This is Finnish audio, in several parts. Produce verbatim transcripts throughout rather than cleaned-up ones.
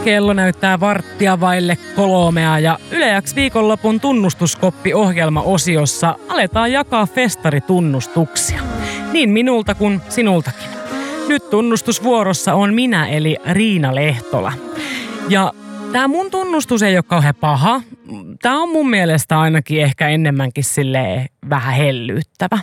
Kello näyttää varttia vaille kolmea ja Yle X viikonlopun tunnustuskoppi-ohjelma-osiossa aletaan jakaa festaritunnustuksia. Niin minulta kuin sinultakin. Nyt tunnustusvuorossa on minä eli Riina Lehtola. Ja tää mun tunnustus ei ole kauhean paha. Tää on mun mielestä ainakin ehkä enemmänkin silleen vähän hellyyttävä.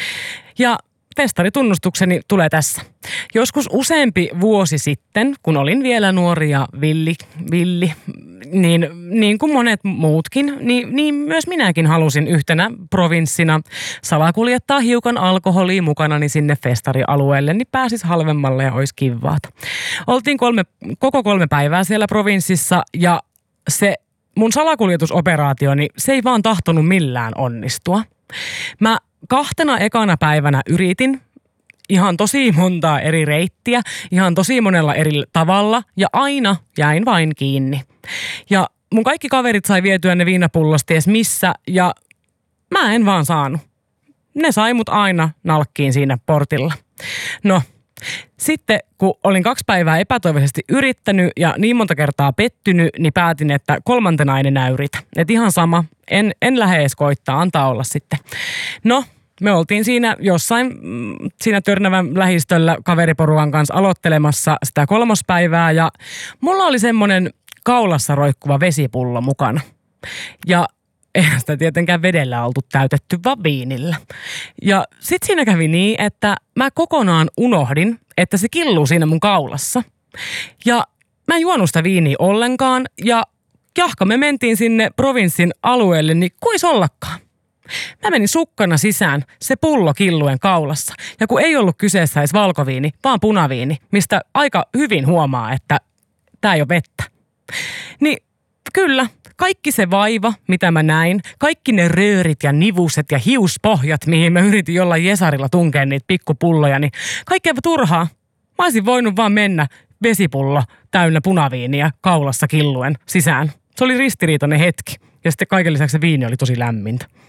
Ja festaritunnustukseni tulee tässä. Joskus useampi vuosi sitten, kun olin vielä nuori ja villi, villi niin, niin kuin monet muutkin, niin, niin myös minäkin halusin yhtenä provinssina salakuljettaa hiukan alkoholia mukanani sinne festarialueelle, niin pääsis halvemmalle ja olisi kivaata. Oltiin kolme, koko kolme päivää siellä provinssissa ja se mun salakuljetusoperaatio, niin se ei vaan tahtonut millään onnistua. Mä kahtena ekana päivänä yritin ihan tosi montaa eri reittiä, ihan tosi monella eri tavalla ja aina jäin vain kiinni. Ja mun kaikki kaverit sai vietyä ne viinapullosta ties missä ja mä en vaan saanut. Ne sai mut aina nalkkiin siinä portilla. No, sitten kun olin kaksi päivää epätoivoisesti yrittänyt ja niin monta kertaa pettynyt, niin päätin, että kolmantena en enää yritä. Että ihan sama, en, en lähde edes koittaa, antaa olla sitten. No, me oltiin siinä jossain, siinä Törnävän lähistöllä kaveriporukan kanssa aloittelemassa sitä kolmospäivää ja mulla oli semmoinen kaulassa roikkuva vesipullo mukana. Ja eihän sitä tietenkään vedellä oltu täytetty, vaan viinillä. Ja sit siinä kävi niin, että mä kokonaan unohdin, että se killuu siinä mun kaulassa. Ja mä en juonut sitä viiniä ollenkaan ja jahka me mentiin sinne provinssin alueelle, niin kuis ollakaan. Mä menin sukkana sisään, se pullo killuen kaulassa. Ja kun ei ollut kyseessä edes valkoviini, vaan punaviini, mistä aika hyvin huomaa, että tää ei ole vettä. Niin kyllä, kaikki se vaiva, mitä mä näin, kaikki ne röörit ja nivuset ja hiuspohjat, mihin mä yritin jollain jesarilla tunkea niitä pikkupulloja, niin kaikki ei turhaa. Mä olisin voinut vaan mennä vesipullo täynnä punaviiniä kaulassa killuen sisään. Se oli ristiriitainen hetki. Ja sitten kaiken lisäksi se viini oli tosi lämmintä.